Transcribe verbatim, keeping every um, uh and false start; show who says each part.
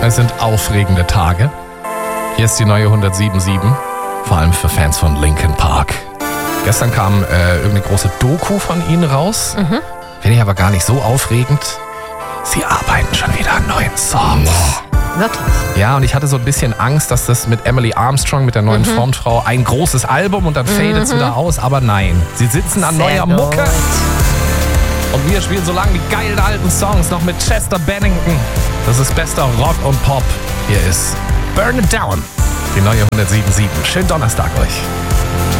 Speaker 1: Es sind aufregende Tage. Hier ist die neue hundertsieben Komma sieben, vor allem für Fans von Linkin Park. Gestern kam äh, irgendeine große Doku von ihnen raus. Mhm. Finde ich aber gar nicht so aufregend. Sie arbeiten schon wieder an neuen Songs.
Speaker 2: Wirklich?
Speaker 1: Ja, und ich hatte so ein bisschen Angst, dass das mit Emily Armstrong, mit der neuen mhm. Frontfrau, ein großes Album und dann mhm. fadet es wieder aus. Aber nein, sie sitzen an
Speaker 2: Sehr
Speaker 1: neuer
Speaker 2: gut.
Speaker 1: Mucke. Und wir spielen so lange die geilen alten Songs noch mit Chester Bennington. Das ist bester Rock und Pop. Hier ist Burn It Down, die neue hundertsieben Komma sieben. Schönen Donnerstag euch.